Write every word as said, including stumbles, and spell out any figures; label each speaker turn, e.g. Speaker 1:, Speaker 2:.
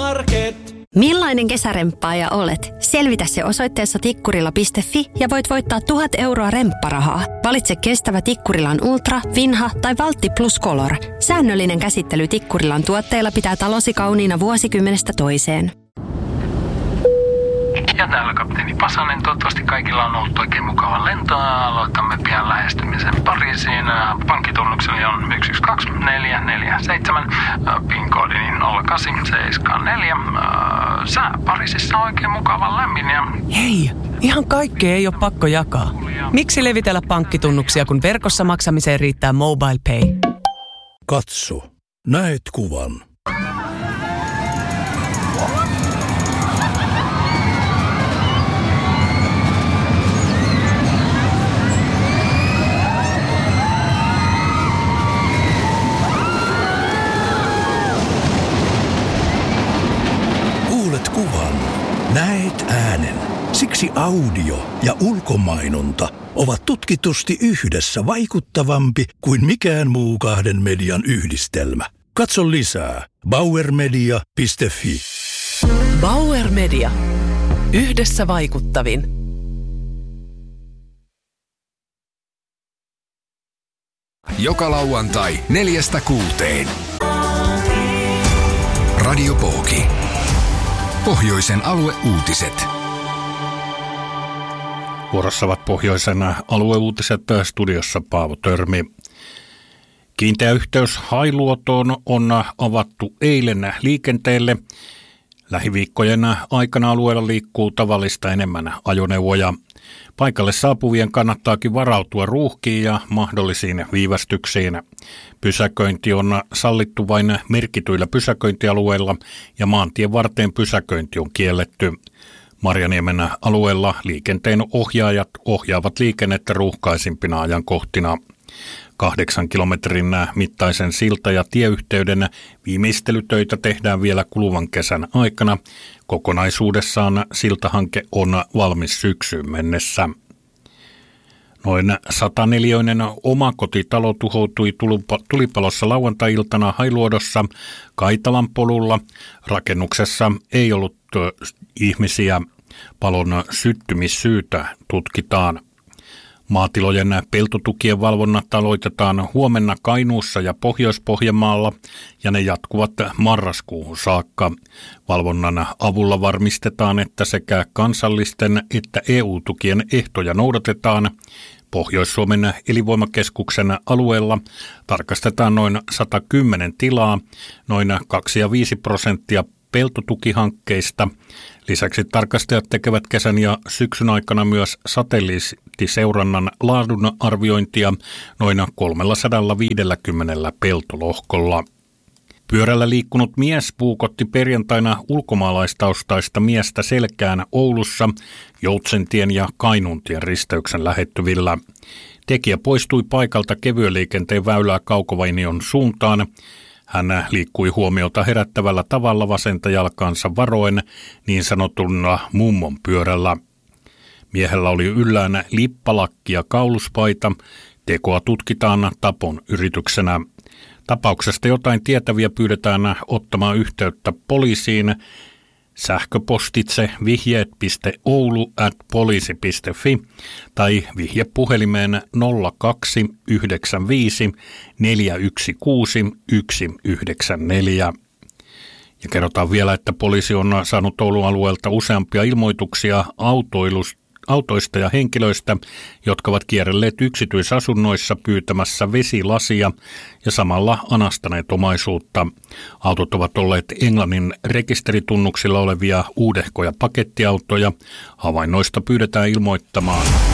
Speaker 1: K-Market.
Speaker 2: Millainen kesäremppaaja olet? Selvitä se osoitteessa tikkurila piste fi ja voit voittaa tuhat euroa rempparahaa. Valitse kestävä Tikkurilan Ultra, Vinha tai Valtti Plus Color. Säännöllinen käsittely Tikkurilan tuotteilla pitää talosi kauniina vuosikymmenestä toiseen.
Speaker 3: Ja täällä kapteeni Pasanen. Toivottavasti kaikilla on ollut oikein mukava lento. Aloitamme pian lähestymisen Pariisiin. Pankkitunnukseni on yksi yksi kaksi neljä neljä seitsemän. PIN-koodini nolla kahdeksan seitsemän neljä. Sää Pariisissa on oikein mukava lämmin. Ja...
Speaker 4: Hei, ihan kaikkea ei ole pakko jakaa. Miksi levitellä pankkitunnuksia, kun verkossa maksamiseen riittää MobilePay?
Speaker 5: Katso, näet kuvan.
Speaker 6: Kuulet kuvan, näet äänen. Siksi audio ja ulkomainonta ovat tutkitusti yhdessä vaikuttavampi kuin mikään muu kahden median yhdistelmä. Katso lisää bauer media piste fi.
Speaker 4: Bauer Media. Yhdessä vaikuttavin.
Speaker 7: Joka lauantai neljästä kuuteen. Radio Pooki. Pohjoisen alueuutiset.
Speaker 8: Vuorossa ovat pohjoisen alueuutiset, studiossa Paavo Törmi. Kiinteä yhteys Hailuotoon on avattu eilen liikenteelle. Lähiviikkojen aikana alueella liikkuu tavallista enemmän ajoneuvoja. Paikalle saapuvien kannattaakin varautua ruuhkiin ja mahdollisiin viivästyksiin. Pysäköinti on sallittu vain merkityillä pysäköintialueilla ja maantien varteen pysäköinti on kielletty. Marjaniemen alueella liikenteen ohjaajat ohjaavat liikennettä ruuhkaisimpina ajankohtina. Kahdeksan kilometrin mittaisen silta- ja tieyhteyden viimeistelytöitä tehdään vielä kuluvan kesän aikana. Kokonaisuudessaan siltahanke on valmis syksyyn mennessä. Noin sataneliöinen omakotitalo tuhoutui tulipalossa lauantai-iltana Hailuodossa Kaitalan polulla. Rakennuksessa ei ollut ihmisiä. Palon syttymissyytä tutkitaan. Maatilojen peltotukien valvonnat aloitetaan huomenna Kainuussa ja Pohjois-Pohjanmaalla ja ne jatkuvat marraskuuhun saakka. Valvonnan avulla varmistetaan, että sekä kansallisten että E U-tukien ehtoja noudatetaan. Pohjois-Suomen elinvoimakeskuksen alueella tarkastetaan noin sata kymmenen tilaa, noin kaksi pilkku viisi prosenttia peltotukihankkeista. Lisäksi tarkastajat tekevät kesän ja syksyn aikana myös satelliittiseurannan laadun arviointia noin kolmesataaviisikymmentä peltolohkolla. Pyörällä liikkunut mies puukotti perjantaina ulkomaalaistaustaista miestä selkään Oulussa Joutsentien ja Kainuuntien risteyksen lähettyvillä. Tekijä poistui paikalta kevyen liikenteen väylää Kaukovainion suuntaan. Hän liikkui huomiota herättävällä tavalla vasenta jalkaansa varoen niin sanotulla mummon pyörällä. Miehellä oli yllään lippalakki ja kauluspaita. Tekoa tutkitaan tapon yrityksenä. Tapauksesta jotain tietäviä pyydetään ottamaan yhteyttä poliisiin. Sähköpostitse vihjeet piste oulu ät poliisi piste fi tai vihjepuhelimeen nolla kaksi yhdeksän viisi neljä yksi kuusi yksi yhdeksän neljä. Ja kerrotaan vielä, että poliisi on saanut Oulun alueelta useampia ilmoituksia autoilusta. autoista ja henkilöistä, jotka ovat kierrelleet yksityisasunnoissa pyytämässä vesilasia ja samalla anastaneet omaisuutta. Autot ovat olleet Englannin rekisteritunnuksilla olevia uudehkoja pakettiautoja. Havainnoista pyydetään ilmoittamaan